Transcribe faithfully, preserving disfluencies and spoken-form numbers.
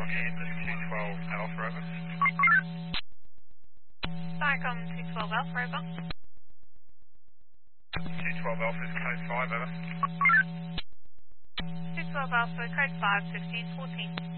in the two twelve Alpha, over. Starcom two twelve Alpha, over. two twelve Alpha is code five, over. two twelve Alpha, code five, fifteen fourteen.